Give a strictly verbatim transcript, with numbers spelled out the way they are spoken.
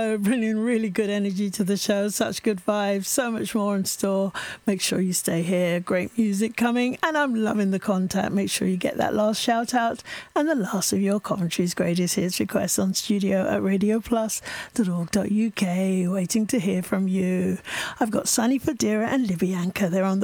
Bringing really good energy to the show, such good vibes, so much more in store. Make sure you stay here. Great music coming, and I'm loving the contact. Make sure you get that last shout out and the last of your Coventry's greatest hits requests on studio at radio plus dot org dot U K. Waiting to hear from you. I've got Sunny Fodera and Libby Anchor. They're on the